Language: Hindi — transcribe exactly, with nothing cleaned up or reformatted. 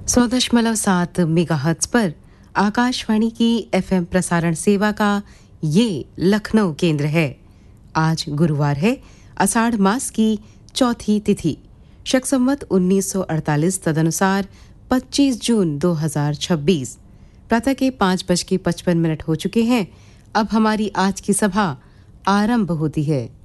सौ दशमलव सात मेगाहर्ट्ज पर आकाशवाणी की एफएम प्रसारण सेवा का ये लखनऊ केंद्र है। आज गुरुवार है, आषाढ़ मास की चौथी तिथि, शक संवत उन्नीस सौ अड़तालीस तदनुसार पच्चीस जून दो हज़ार छब्बीस। प्रातः के पाँच बज के पचपन मिनट हो चुके हैं। अब हमारी आज की सभा आरंभ होती है।